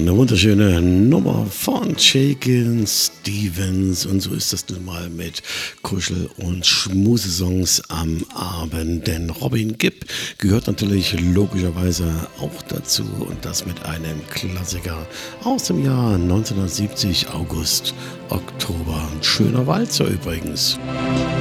eine wunderschöne Nummer von Shakin' Stevens. Und so ist das nun mal mit Kuschel- und Schmusesongs am Abend. Denn Robin Gibb gehört natürlich logischerweise auch dazu. Und das mit einem Klassiker aus dem Jahr 1970, August, Oktober. Ein schöner Walzer übrigens.